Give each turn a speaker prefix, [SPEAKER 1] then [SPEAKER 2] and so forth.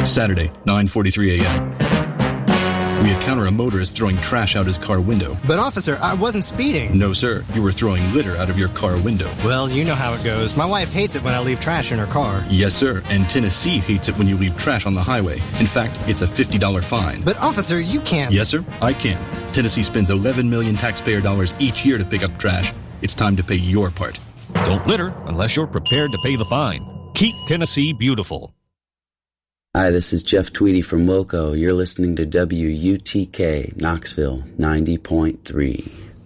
[SPEAKER 1] Saturday, 9:43 a.m. We encounter a motorist throwing trash out his car window.
[SPEAKER 2] But officer, I wasn't speeding.
[SPEAKER 1] No, sir. You were throwing litter out of your car window.
[SPEAKER 2] Well, you know how it goes. My wife hates it when I leave trash in her car.
[SPEAKER 1] Yes, sir. And Tennessee hates it when you leave trash on the highway. In fact, it's a $50 fine.
[SPEAKER 2] But officer, you can't.
[SPEAKER 1] Yes, sir. I can. Tennessee spends 11 million taxpayer dollars each year to pick up trash. It's time to pay your part.
[SPEAKER 3] Don't litter unless you're prepared to pay the fine. Keep Tennessee beautiful.
[SPEAKER 4] Hi, this is Jeff Tweedy from Wilco. You're listening to WUTK Knoxville 90.3.